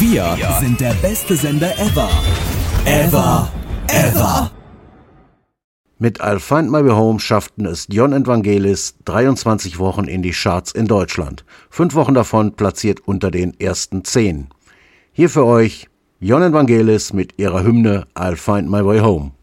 Wir sind der beste Sender ever. Ever. Mit I'll Find My Way Home schafften es Jon Evangelis 23 Wochen in die Charts in Deutschland. 5 Wochen davon platziert unter den ersten 10. Hier für euch Jon Evangelis mit ihrer Hymne I'll Find My Way Home.